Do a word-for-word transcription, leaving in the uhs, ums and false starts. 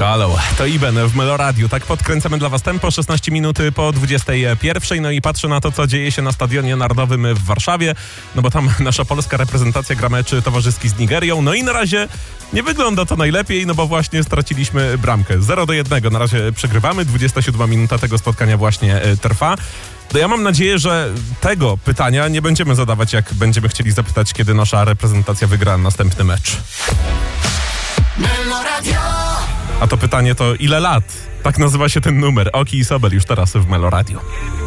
Halo, to Iben w Meloradiu. Tak podkręcamy dla was tempo, szesnaście minut po dwudziestej pierwszej. No i patrzę na to, co dzieje się na Stadionie Narodowym w Warszawie, no bo tam nasza polska reprezentacja gra mecz towarzyski z Nigerią. No i na razie nie wygląda to najlepiej, no bo właśnie straciliśmy bramkę. zero do jednego na razie przegrywamy, dwudziesta siódma minuta tego spotkania właśnie trwa. No ja mam nadzieję, że tego pytania nie będziemy zadawać, jak będziemy chcieli zapytać, kiedy nasza reprezentacja wygra następny mecz. A to pytanie to ile lat? Tak nazywa się ten numer. Oki i Sobel już teraz w Meloradiu.